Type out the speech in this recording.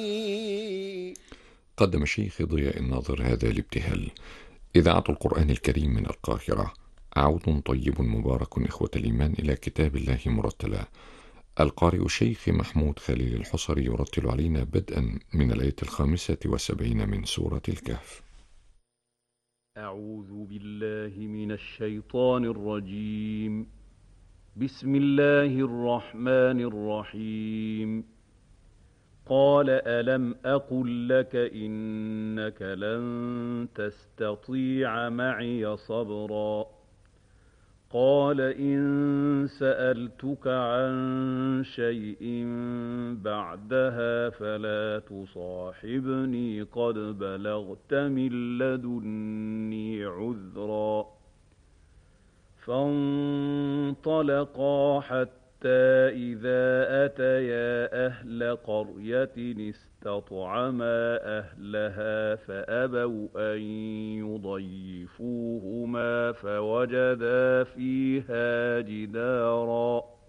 قدم الشيخ ضياء الناظر هذا الابتهال. إذاعة القرآن الكريم من القاهرة. عود طيب مبارك إخوة الإيمان إلى كتاب الله مرتلا. القارئ الشيخ محمود خليل الحصري يرتل علينا بدءا من الآية 75 من سورة الكهف. أعوذ بالله من الشيطان الرجيم. بسم الله الرحمن الرحيم. قال ألم أقل لك إنك لن تستطيع معي صبرا. قال إن سألتك عن شيء بعدها فلا تصاحبني قد بلغت من لدني عذرا. فانطلقا حتى إذا أتيا أهل قرية استطعما أهلها فأبوا أن يضيفوهما فوجدا فيها جدارا